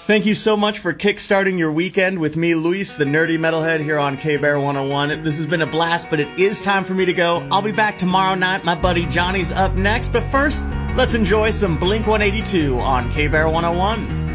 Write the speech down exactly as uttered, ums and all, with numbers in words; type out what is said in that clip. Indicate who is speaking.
Speaker 1: Thank you so much for kickstarting your weekend with me, Luis, the nerdy metalhead, here on K-Bear one oh one. This has been a blast, but it is time for me to go. I'll be back tomorrow night. My buddy Johnny's up next, but first, let's enjoy some Blink one eighty-two on K-Bear one oh one.